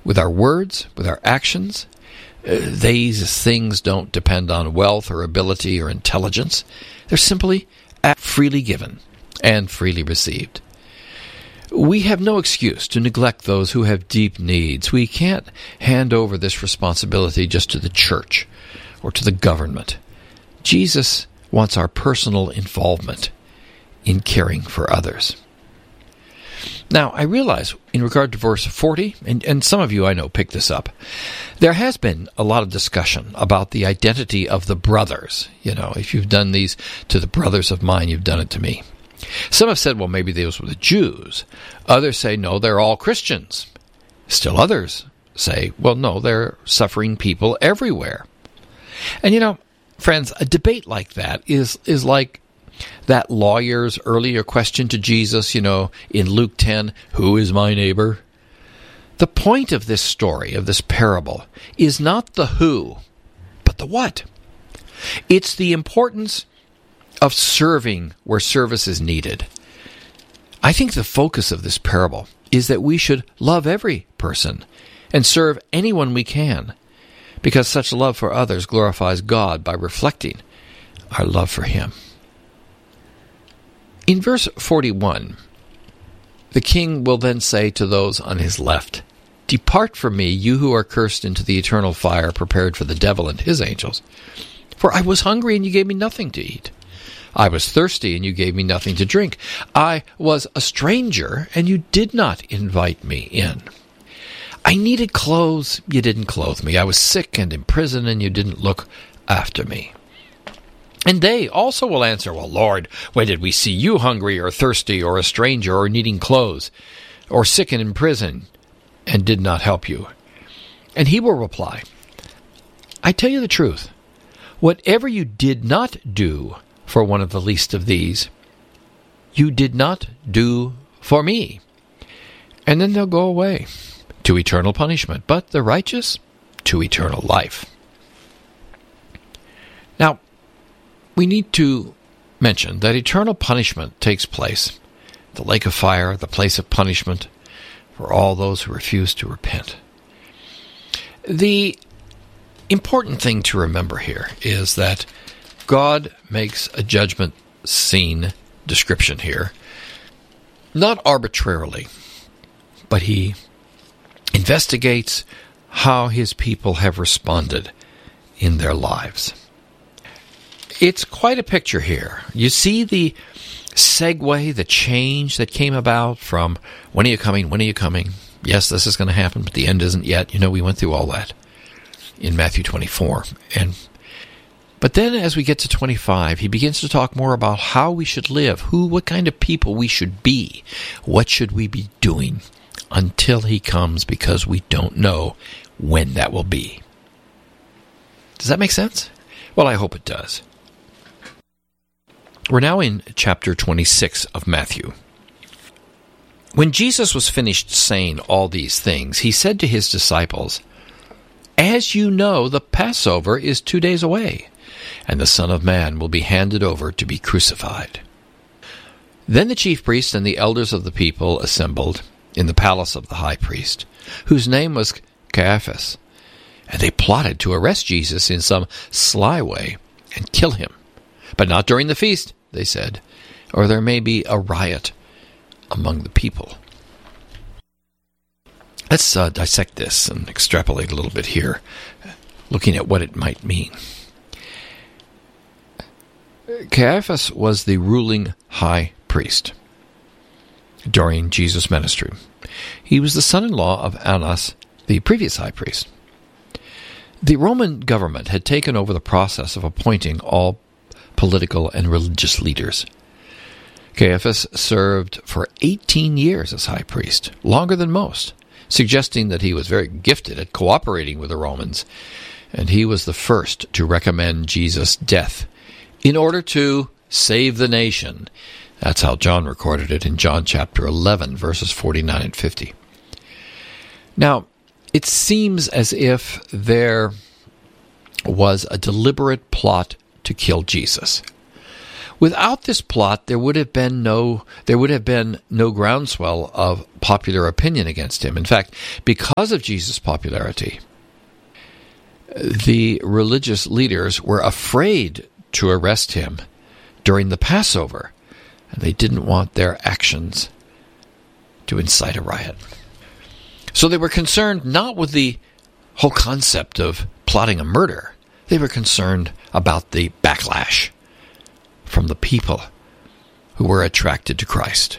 with our words, with our actions. These things don't depend on wealth or ability or intelligence. They're simply freely given and freely received. We have no excuse to neglect those who have deep needs. We can't hand over this responsibility just to the church or to the government. Jesus wants our personal involvement in caring for others. Now, I realize in regard to verse 40, and some of you I know picked this up, there has been a lot of discussion about the identity of the brothers. You know, if you've done these to the brothers of mine, you've done it to me. Some have said, well, maybe those were the Jews. Others say, no, they're all Christians. Still others say, well, no, they're suffering people everywhere. And you know, friends, a debate like that is like that lawyer's earlier question to Jesus, you know, in Luke 10, who is my neighbor? The point of this story, of this parable, is not the who, but the what. It's the importance of serving where service is needed. I think the focus of this parable is that we should love every person and serve anyone we can, because such love for others glorifies God by reflecting our love for Him. In verse 41, the king will then say to those on his left, "Depart from me, you who are cursed, into the eternal fire prepared for the devil and his angels. For I was hungry, and you gave me nothing to eat. I was thirsty, and you gave me nothing to drink. I was a stranger, and you did not invite me in. I needed clothes, you didn't clothe me. I was sick and in prison, and you didn't look after me." And they also will answer, "Well, Lord, when did we see you hungry or thirsty or a stranger or needing clothes or sick and in prison and did not help you?" And he will reply, "I tell you the truth, whatever you did not do for one of the least of these, you did not do for me." And then they'll go away to eternal punishment, but the righteous to eternal life. Now, we need to mention that eternal punishment takes place, the lake of fire, the place of punishment for all those who refuse to repent. The important thing to remember here is that God makes a judgment scene description here, not arbitrarily, but He investigates how His people have responded in their lives. It's quite a picture here. You see the segue, the change that came about from, when are you coming, when are you coming? Yes, this is going to happen, but the end isn't yet. You know, we went through all that in Matthew 24. But then as we get to 25, He begins to talk more about how we should live, what kind of people we should be, what should we be doing until He comes, because we don't know when that will be. Does that make sense? Well, I hope it does. We're now in chapter 26 of Matthew. When Jesus was finished saying all these things, He said to His disciples, "As you know, the Passover is 2 days away, and the Son of Man will be handed over to be crucified." Then the chief priests and the elders of the people assembled in the palace of the high priest, whose name was Caiaphas, and they plotted to arrest Jesus in some sly way and kill Him. "But not during the feast," they said, "or there may be a riot among the people." Let's dissect this and extrapolate a little bit here, looking at what it might mean. Caiaphas was the ruling high priest during Jesus' ministry. He was the son-in-law of Annas, the previous high priest. The Roman government had taken over the process of appointing all political and religious leaders. Caiaphas served for 18 years as high priest, longer than most, suggesting that he was very gifted at cooperating with the Romans, and he was the first to recommend Jesus' death in order to save the nation. That's how John recorded it in John chapter 11, verses 49 and 50. Now, it seems as if there was a deliberate plot to kill Jesus. Without this plot, there would have been no groundswell of popular opinion against him. In fact, because of Jesus' popularity, the religious leaders were afraid to arrest him during the Passover, and they didn't want their actions to incite a riot. So they were concerned not with the whole concept of plotting a murder. They were concerned about the backlash from the people who were attracted to Christ.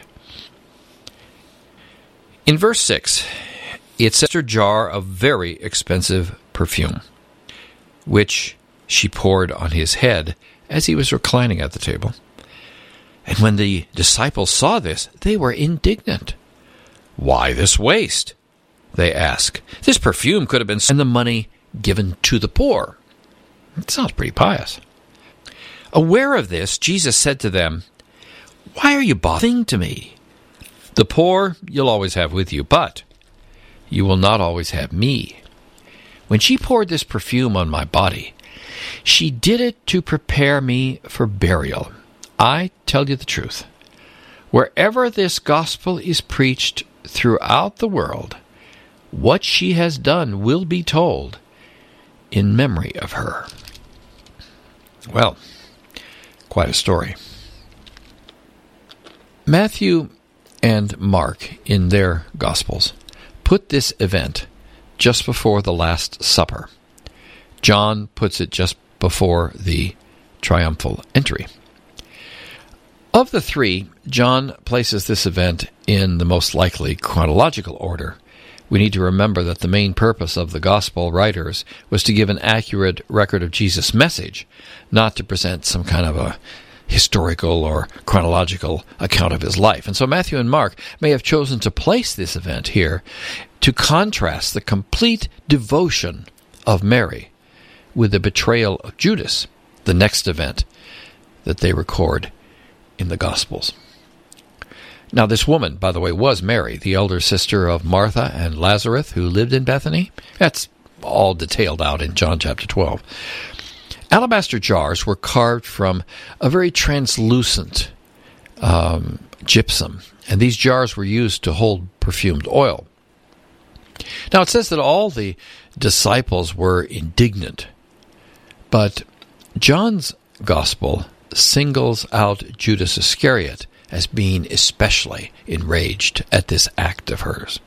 In verse 6, it says a jar of very expensive perfume, which she poured on his head as he was reclining at the table. And when the disciples saw this, they were indignant. "Why this waste?" they asked. "This perfume could have been and the money given to the poor." It sounds pretty pious. Aware of this, Jesus said to them, "Why are you bothering to me? The poor you'll always have with you, but you will not always have me. When she poured this perfume on my body, she did it to prepare me for burial. I tell you the truth. Wherever this gospel is preached throughout the world, what she has done will be told in memory of her." Well, quite a story. Matthew and Mark, in their Gospels, put this event just before the Last Supper. John puts it just before the triumphal entry. Of the three, John places this event in the most likely chronological order. We need to remember that the main purpose of the Gospel writers was to give an accurate record of Jesus' message, not to present some kind of a historical or chronological account of his life. And so Matthew and Mark may have chosen to place this event here to contrast the complete devotion of Mary with the betrayal of Judas, the next event that they record in the Gospels. Now, this woman, by the way, was Mary, the elder sister of Martha and Lazarus, who lived in Bethany. That's all detailed out in John chapter 12. Alabaster jars were carved from a very translucent gypsum, and these jars were used to hold perfumed oil. Now, it says that all the disciples were indignant, but John's Gospel singles out Judas Iscariot as being especially enraged at this act of hers.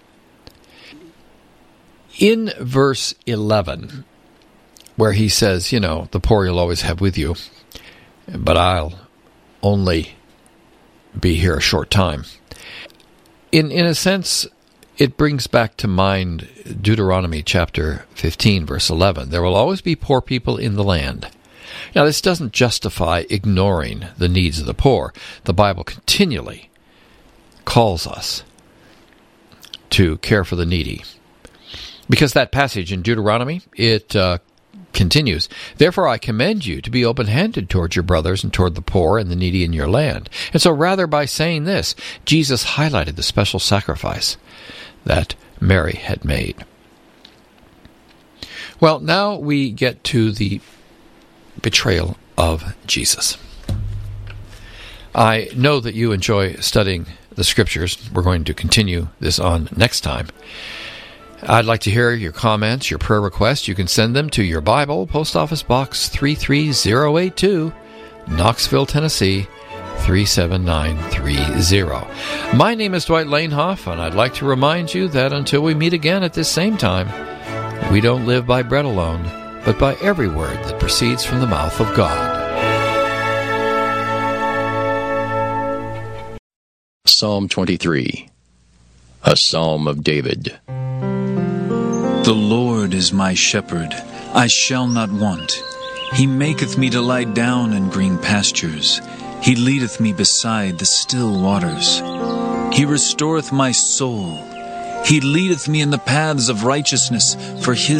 In verse 11, where he says, the poor you'll always have with you, but I'll only be here a short time. In a sense, it brings back to mind Deuteronomy chapter 15, verse 11. There will always be poor people in the land. Now, this doesn't justify ignoring the needs of the poor. The Bible continually calls us to care for the needy. Because that passage in Deuteronomy, it continues, "Therefore I commend you to be open-handed toward your brothers and toward the poor and the needy in your land." And so rather by saying this, Jesus highlighted the special sacrifice that Mary had made. Well, now we get to the betrayal of Jesus. I know that you enjoy studying the Scriptures. We're going to continue this on next time. I'd like to hear your comments, your prayer requests. You can send them to your Bible, Post Office Box 33082, Knoxville, Tennessee 37930. My name is Dwight Lanehoff, and I'd like to remind you that until we meet again at this same time, we don't live by bread alone, but by every word that proceeds from the mouth of God. Psalm 23, a Psalm of David. The Lord is my shepherd, I shall not want. He maketh me to lie down in green pastures. He leadeth me beside the still waters. He restoreth my soul. He leadeth me in the paths of righteousness for his